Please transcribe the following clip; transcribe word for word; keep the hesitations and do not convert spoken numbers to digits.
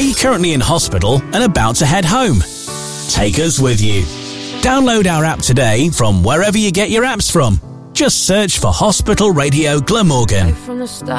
Are you currently in hospital and about to head home? Take us with you. Download our app today from wherever you get your apps from. Just search for Hospital Radio Glamorgan. From the start.